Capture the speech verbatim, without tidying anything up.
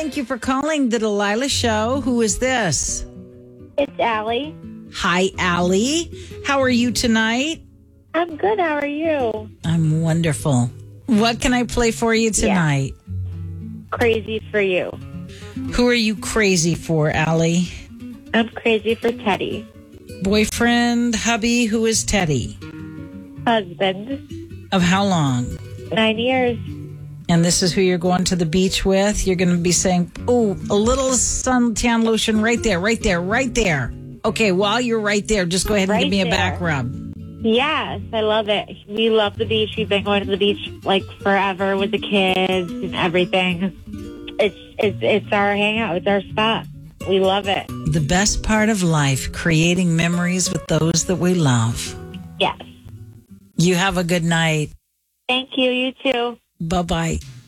Thank you for calling the Delilah Show. Who is this? It's Allie. Hi, Allie. How are you tonight? I'm good. How are you? I'm wonderful. What can I play for you tonight? Yeah. Crazy for you. Who are you crazy for, Allie? I'm crazy for Teddy. Boyfriend, hubby, who is Teddy? Husband. Of how long? Nine years. And this is who you're going to the beach with? You're going to be saying, oh, a little suntan lotion right there, right there, right there. Okay, while you're right there, just go ahead and Right give me a there. back rub. Yes, I love it. We love the beach. We've been going to the beach like forever with the kids and everything. It's it's it's our hangout. It's our spot. We love it. The best part of life, creating memories with those that we love. Yes. You have a good night. Thank you. You too. Bye-bye.